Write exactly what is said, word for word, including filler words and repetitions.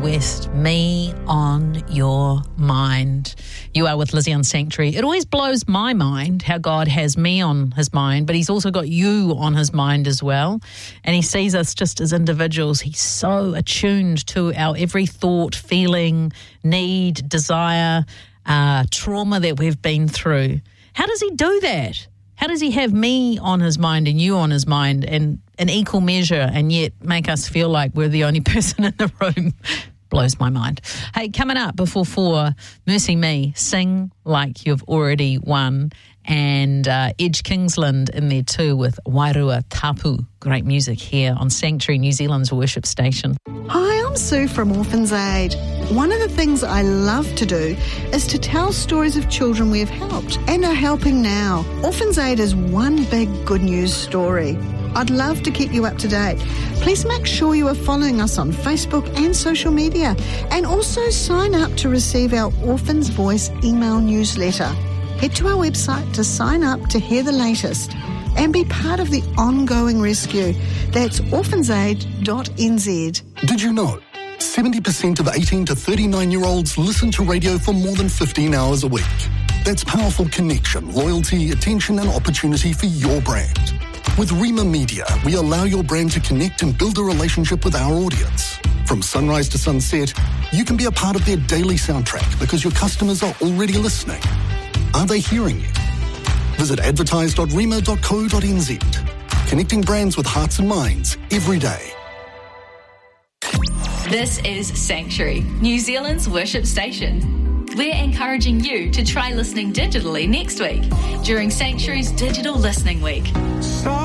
West, Me on Your Mind. You are with Lizzie on Sanctuary. It always blows my mind how God has me on his mind, but he's also got you on his mind as well. And he sees us just as individuals. He's so attuned to our every thought, feeling, need, desire, uh, trauma that we've been through. How does he do that? How does he have me on his mind and you on his mind and in equal measure and yet make us feel like we're the only person in the room? Blows my mind. Hey, coming up before four, Mercy Me, Sing Like You've Already Won, and uh, Edge Kingsland in there too with Wairua Tapu. Great music here on Sanctuary, New Zealand's worship station. Hi, I'm Sue from Orphans Aid. One of the things I love to do is to tell stories of children we have helped and are helping now. Orphans Aid is one big good news story. I'd love to keep you up to date. Please make sure you are following us on Facebook and social media, and also sign up to receive our Orphans Voice email newsletter. Head to our website to sign up to hear the latest and be part of the ongoing rescue. That's orphans aid dot n z. Did you know seventy percent of eighteen to thirty-nine-year-olds listen to radio for more than fifteen hours a week? That's powerful connection, loyalty, attention and opportunity for your brand. With Rima Media, we allow your brand to connect and build a relationship with our audience. From sunrise to sunset, you can be a part of their daily soundtrack because your customers are already listening. Are they hearing you? Visit advertise dot rima dot co dot n z. Connecting brands with hearts and minds every day. This is Sanctuary, New Zealand's worship station. We're encouraging you to try listening digitally next week during Sanctuary's Digital Listening Week.